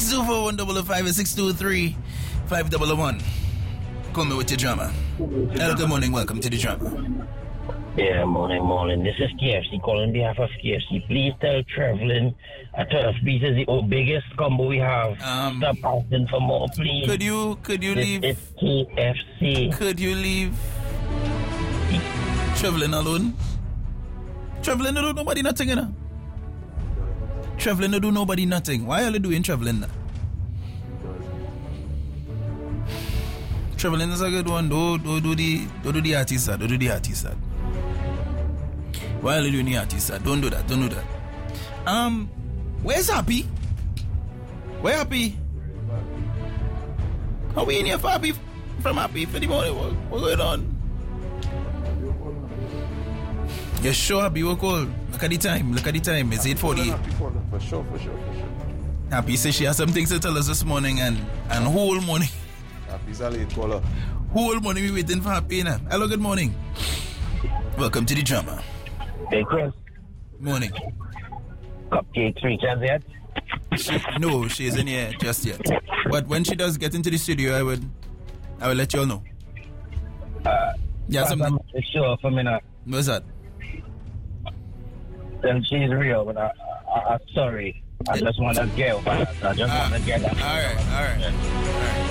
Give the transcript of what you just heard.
624-155 and 623-511. Call me with your drama. Hello, good morning. Welcome to the drama. Yeah, morning. This is KFC calling on behalf of KFC. Please tell Traveling a turf beat is the biggest combo we have. Stop asking for more, please. Could you leave? It's KFC. Could you leave Traveling alone? Traveling don't do nobody nothing, you know. Traveling don't do nobody nothing. Why are you doing Traveling? Traveling is a good one. Don't do the artist. Don't do the artist. Why are you doing the artist? Don't do that. Where's Happy? Where Happy? Are we in here for Happy? From Happy for the morning? What's going on? You sure Happy? What call? Look at the time. It's 8:48. For sure. Happy says she has some things to tell us this morning and whole morning. Happy's a late caller. Whole morning we waiting for Happy now. Hello, good morning. Welcome to the drama. Hey, Chris. Morning. Cupcakes reach us yet? No, she isn't here just yet. But when she does get into the studio, I will let you all know. Yeah, something. I'm sure for me now. What's that? Then she's real, but I'm sorry. I just want to get her. I just want to get her. All right.